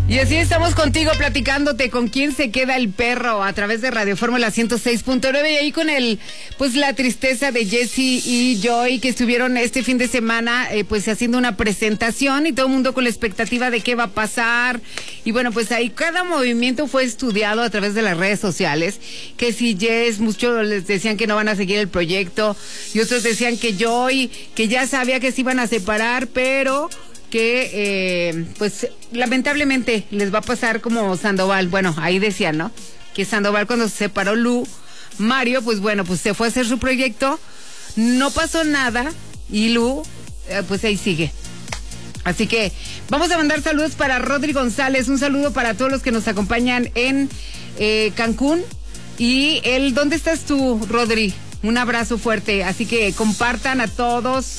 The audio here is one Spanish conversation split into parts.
Y así estamos contigo platicándote con quién se queda el perro a través de Radio Fórmula 106.9 y ahí con la tristeza de Jessie y Joy que estuvieron este fin de semana pues haciendo una presentación y todo el mundo con la expectativa de qué va a pasar y bueno pues ahí cada movimiento fue estudiado a través de las redes sociales, que si Jess, muchos les decían que no van a seguir el proyecto y otros decían que Joy, que ya sabía que se iban a separar, pero que pues lamentablemente les va a pasar como Sandoval. Bueno, ahí decían, ¿no? Que Sandoval cuando se separó Mario, pues bueno, pues se fue a hacer su proyecto, no pasó nada y Lu, pues ahí sigue. Así que vamos a mandar saludos para Rodri González, un saludo para todos los que nos acompañan en Cancún. Y ¿dónde estás tú, Rodri? Un abrazo fuerte, así que compartan a todos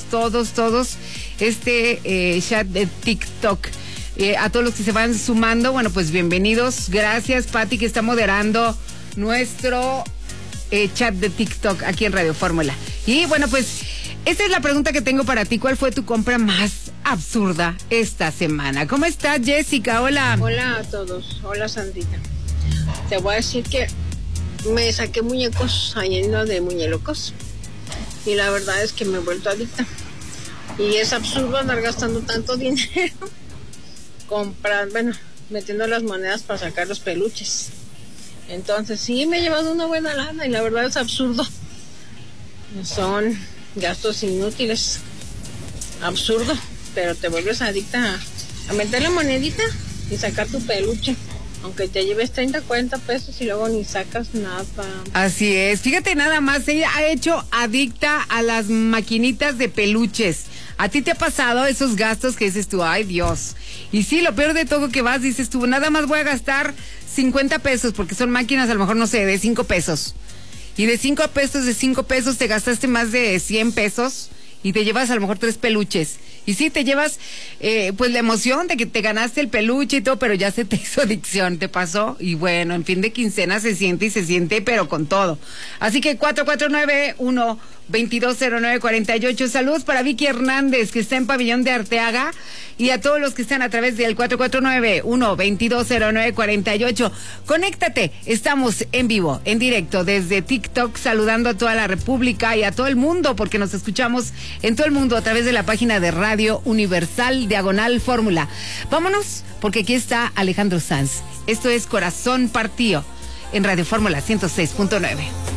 este chat de TikTok. A todos los que se van sumando, bueno, pues bienvenidos. Gracias, Pati, que está moderando nuestro chat de TikTok aquí en Radio Fórmula. Y bueno, pues esta es la pregunta que tengo para ti. ¿Cuál fue tu compra más absurda esta semana? ¿Cómo estás, Jessica? Hola. Hola a todos. Hola, Sandrita. Te voy a decir que me saqué muñecos yendo de muñelocos y la verdad es que me he vuelto adicta y es absurdo andar gastando tanto dinero metiendo las monedas para sacar los peluches. Entonces sí me he llevado una buena lana y la verdad es absurdo, son gastos inútiles, absurdo, pero te vuelves adicta a meter la monedita y sacar tu peluche. Aunque te lleves 30, 40 pesos y luego ni sacas nada. Así es. Fíjate nada más, ella ha hecho adicta a las maquinitas de peluches. ¿A ti te ha pasado esos gastos que dices tú, ay Dios? Y sí, lo peor de todo que vas, dices tú, nada más voy a gastar 50 pesos, porque son máquinas a lo mejor, no sé, de 5 pesos. Y de 5 pesos te gastaste más de 100 pesos y te llevas a lo mejor 3 peluches. Y sí, te llevas pues la emoción de que te ganaste el peluche y todo, pero ya se te hizo adicción, ¿te pasó? Y bueno, en fin de quincena se siente, pero con todo. Así que 449-1220948. Saludos para Vicky Hernández, que está en Pabellón de Arteaga, y a todos los que están a través del 449-1220948. Conéctate, estamos en vivo, en directo, desde TikTok, saludando a toda la República y a todo el mundo, porque nos escuchamos en todo el mundo a través de la página de Radio Universal /Fórmula. Vámonos, porque aquí está Alejandro Sanz. Esto es Corazón Partido en Radio Fórmula 106.9.